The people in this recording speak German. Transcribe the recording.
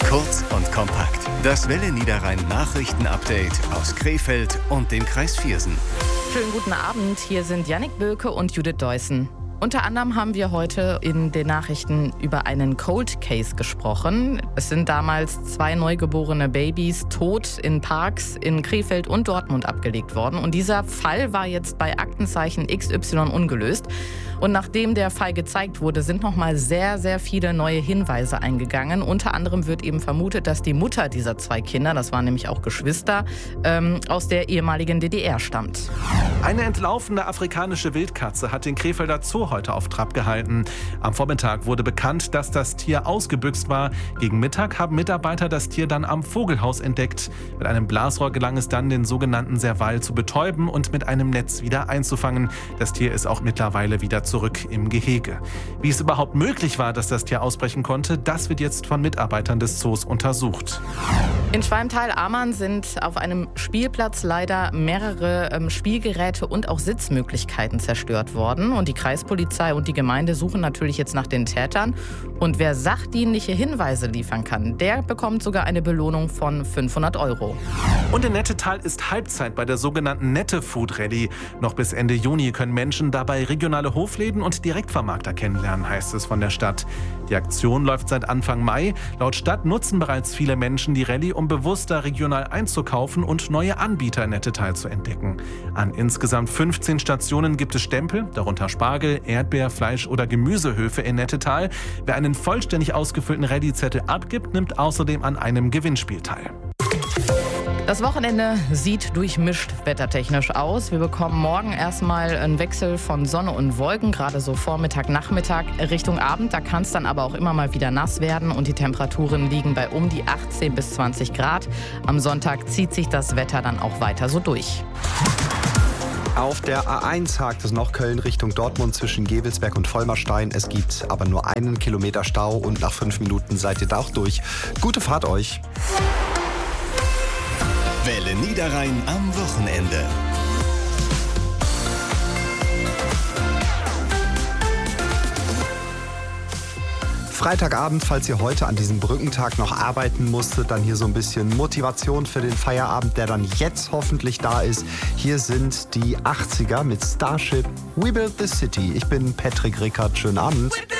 Kurz und kompakt. Das Welle Niederrhein Nachrichten-Update aus Krefeld und dem Kreis Viersen. Schönen guten Abend, hier sind Jannik Böhlke und Judith Deussen. Unter anderem haben wir heute in den Nachrichten über einen Cold Case gesprochen. Es sind damals 2 neugeborene Babys tot in Parks in Krefeld und Dortmund abgelegt worden. Und dieser Fall war jetzt bei Aktenzeichen XY ungelöst. Und nachdem der Fall gezeigt wurde, sind nochmal sehr, sehr viele neue Hinweise eingegangen. Unter anderem wird eben vermutet, dass die Mutter dieser 2 Kinder, das waren nämlich auch Geschwister, aus der ehemaligen DDR stammt. Eine entlaufene afrikanische Wildkatze hat den Krefelder Zoo heute auf Trab gehalten. Am Vormittag wurde bekannt, dass das Tier ausgebüxt war. Gegen Mittag haben Mitarbeiter das Tier dann am Vogelhaus entdeckt. Mit einem Blasrohr gelang es dann, den sogenannten Serval zu betäuben und mit einem Netz wieder einzufangen. Das Tier ist auch mittlerweile wieder zurück im Gehege. Wie es überhaupt möglich war, dass das Tier ausbrechen konnte, das wird jetzt von Mitarbeitern des Zoos untersucht. In Schwalmtal-Amann sind auf einem Spielplatz leider mehrere Spielgeräte und auch Sitzmöglichkeiten zerstört worden. Und die Kreispolizei und die Gemeinde suchen natürlich jetzt nach den Tätern. Und wer sachdienliche Hinweise liefern kann, der bekommt sogar eine Belohnung von 500 €. Und in Nettetal ist Halbzeit bei der sogenannten Nette Food Rally. Noch bis Ende Juni können Menschen dabei regionale Hofläden und Direktvermarkter kennenlernen, heißt es von der Stadt. Die Aktion läuft seit Anfang Mai. Laut Stadt nutzen bereits viele Menschen die Rallye, um bewusster regional einzukaufen und neue Anbieter in Nettetal zu entdecken. An insgesamt 15 Stationen gibt es Stempel, darunter Spargel, Erdbeer, Fleisch- oder Gemüsehöfe in Nettetal. Wer einen vollständig ausgefüllten Rallye-Zettel abgibt, nimmt außerdem an einem Gewinnspiel teil. Das Wochenende sieht durchmischt wettertechnisch aus. Wir bekommen morgen erstmal einen Wechsel von Sonne und Wolken, gerade so Vormittag, Nachmittag Richtung Abend. Da kann es dann aber auch immer mal wieder nass werden und die Temperaturen liegen bei um die 18 bis 20 Grad. Am Sonntag zieht sich das Wetter dann auch weiter so durch. Auf der A1 hakt es noch Köln Richtung Dortmund zwischen Gevelsberg und Vollmerstein. Es gibt aber nur 1 Kilometer Stau und nach 5 Minuten seid ihr da auch durch. Gute Fahrt euch! Welle Niederrhein am Wochenende. Freitagabend, falls ihr heute an diesem Brückentag noch arbeiten musstet, dann hier so ein bisschen Motivation für den Feierabend, der dann jetzt hoffentlich da ist. Hier sind die 80er mit Starship We Built the City. Ich bin Patrick Rickert. Schönen Abend.